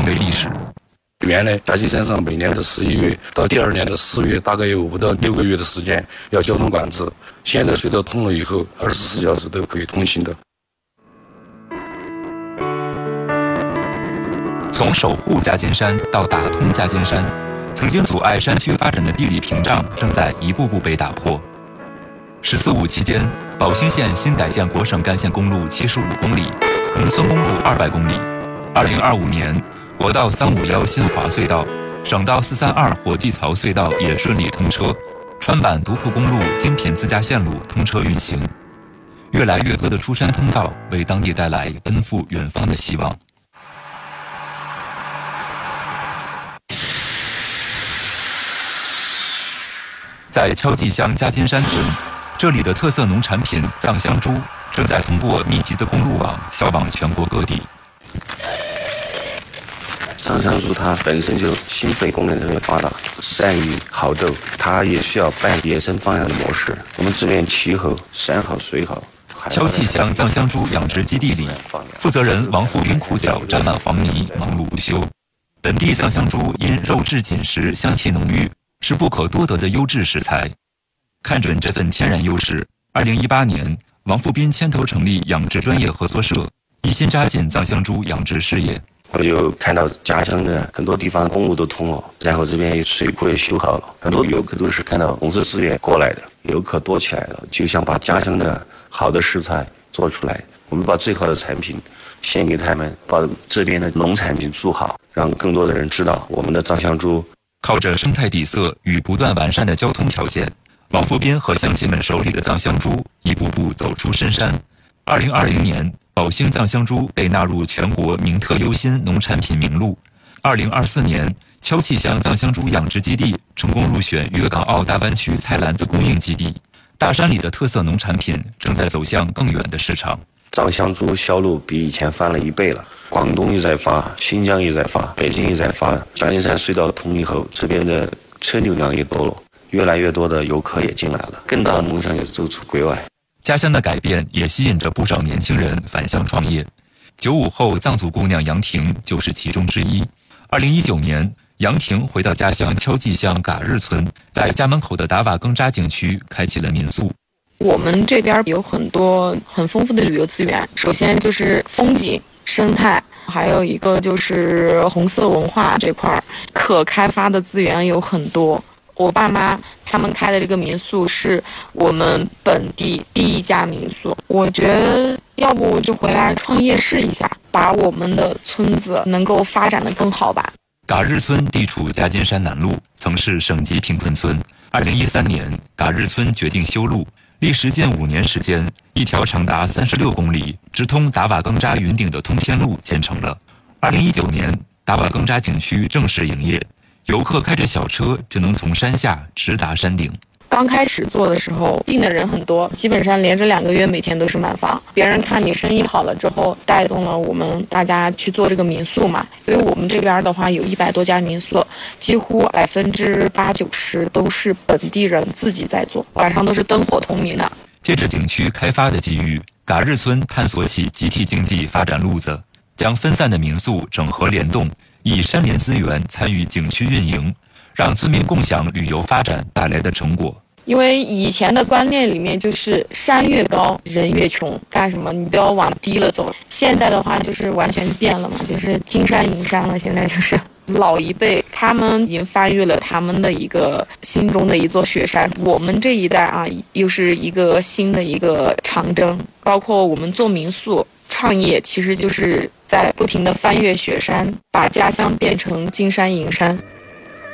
为历史。 原来嘉金山上每年的11月到第二年的4月，大概有5到6个月的时间要交通管制。现在隧道通了以后，24小时都可以通行的。 从守护嘉金山到打通嘉金山，曾经阻碍山区发展的地理屏障正在一步步被打破。“14·5”期间，宝兴县新改建国省干线公路75公里，农村公路200公里。2025年，国道351新华隧道、省道432火地槽隧道也顺利通车，川版独库公路精品自驾线路通车运行。越来越多的出山通道为当地带来奔赴远方的希望。在敲济乡嘉金山村，这里的特色农产品藏香猪正在通过密集的公路网销往全国各地。 藏香猪它本身就心肺功能特别发达，善于好斗，它也需要半野生放养的模式。我们这边气候山好水好。 敲济乡藏香猪养殖基地里，负责人王富兵苦脚沾满黄泥，忙碌不休。本地藏香猪因肉质紧实，香气浓郁，是不可多得的优质食材。看准这份天然优势，2018年，王富斌牵头成立养殖专业合作社，一心扎进藏香猪养殖事业。 我就看到家乡的很多地方公路都通了，然后这边水库也修好了，很多游客都是看到红色资源过来的，游客多起来了，就想把家乡的好的食材做出来，我们把最好的产品献给他们，把这边的农产品做好，让更多的人知道我们的藏香猪。 靠着生态底色与不断完善的交通条件，王富斌和乡亲们手里的藏香猪一步步走出深山。2020年，宝兴藏香猪被纳入全国名特优新农产品名录。2024年，敲济乡藏香猪养殖基地成功入选粤港澳大湾区菜篮子供应基地。大山里的特色农产品正在走向更远的市场。 藏香猪销路比以前翻了1倍了，广东也在发，新疆也在发，北京也在发。嘉金山隧道通以后，这边的车流量也多了，越来越多的游客也进来了，更大的梦想也走出国外。 家乡的改变也吸引着不少年轻人返乡创业。95后藏族姑娘杨婷就是其中之一。2019年，杨婷回到家乡敲济乡嘎日村，在家门口的达瓦更扎景区开启了民宿。 我们这边有很多很丰富的旅游资源，首先就是风景、生态，还有一个就是红色文化这块可开发的资源有很多。我爸妈他们开的这个民宿是我们本地第一家民宿，我觉得要不我就回来创业试一下，把我们的村子能够发展得更好吧。 嘎日村地处嘉金山南麓，曾是省级贫困村。2013年，嘎日村决定修路，历时近5年时间，一条长达36公里、直通达瓦更扎云顶的通天路建成了。2019年，达瓦更扎景区正式营业，游客开着小车就能从山下直达山顶。 刚开始做的时候，订的人很多，基本上连着2个月每天都是满房。别人看你生意好了之后，带动了我们大家去做这个民宿嘛。因为我们这边的话有100多家民宿，几乎80%-90%都是本地人自己在做，晚上都是灯火通明的。 借着景区开发的机遇，嘎日村探索起集体经济发展路子，将分散的民宿整合联动，以山林资源参与景区运营，让村民共享旅游发展带来的成果。 因为以前的观念里面就是山越高人越穷，干什么你都要往低了走。现在的话就是完全变了嘛，就是金山银山了。现在就是老一辈他们已经翻越了他们的一个心中的一座雪山，我们这一代啊又是一个新的一个长征。包括我们做民宿创业，其实就是在不停的翻越雪山，把家乡变成金山银山。